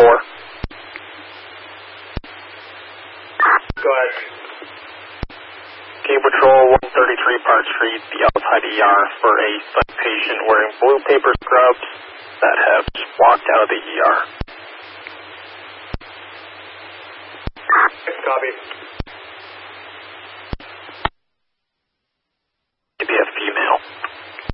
Go ahead. K Patrol 133 Park Street, the outside ER for a psych patient wearing blue paper scrubs that have just walked out of the ER. Copy.